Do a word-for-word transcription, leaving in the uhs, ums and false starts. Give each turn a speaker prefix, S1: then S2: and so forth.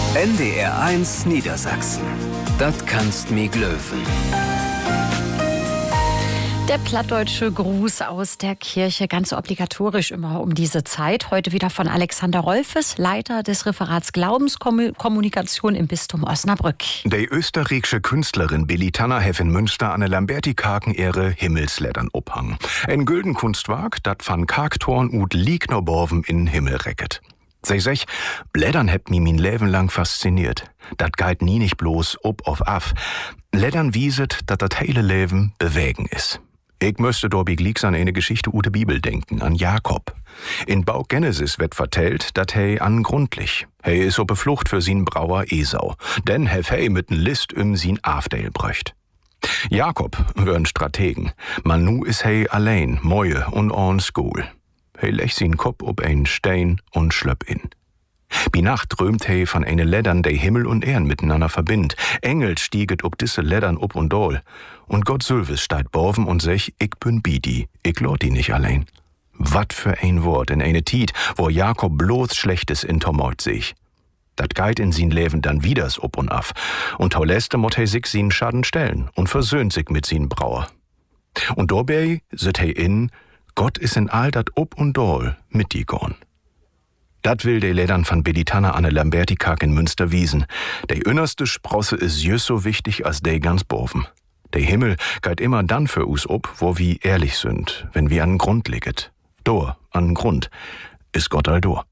S1: N D R eins Niedersachsen. Das kannst mi glöwen.
S2: Der plattdeutsche Gruß aus der Kirche, ganz obligatorisch immer um diese Zeit. Heute wieder von Alexander Rolfes, Leiter des Referats Glaubenskommunikation im Bistum Osnabrück.
S3: Die österreichische Künstlerin Billy Tanner hef in Münster an der Lamberti-Kaken ihre Himmelsleddern ophang. Ein gülden Kunstwerk, dat van Karktorn ut Liegnerborven in Himmel recket. Sie sech, Leddern hebt mi min Leben lang fasziniert. Dat geit nie nicht bloß ob auf af. Leddern wieset, dat dat heile Leben bewegen is. Ich müsste do beglieks an eine Geschichte ut de Bibel denken, an Jakob. In Bau Genesis wird vertellt, dat hei an grundlich. Hei is op Flucht für sin Brauer Esau, denn hef hei mit n List um sin Afdale bröcht. Jakob wör'n Strategen, man nu is hei allein, moje und on School. Hei lech sin Kopf ob ein Stein und schlöpp in. Bi Nacht drömt hei von eine Leddern, de Himmel und Ehren miteinander verbind. Engel stieget ob disse Leddern ob und dol. Und Gott Sylvis steit borven und sech, ich bin Bidi, ich lot die nicht allein. Wat für ein Wort in eine Tiet, wo Jakob bloß Schlechtes in Tormort sich. Dat geit in sin Leben dann wieders ob und af. Und Tauleste mot hei sich sin Schaden stellen und versöhnt sich mit sin Brauer. Und dobei sit hei in, Gott is in all dat ob und dol mit die gorn. Dat will de Leddern van Billy Tanner an der Lamberti-Kak in Münster wiesen. De innerste Sprosse is jöss so wichtig als de ganz boven. De Himmel geit immer dann für us ob, wo wir ehrlich sind, wenn wir an Grund liget. Dor, an Grund, is Gott all dor.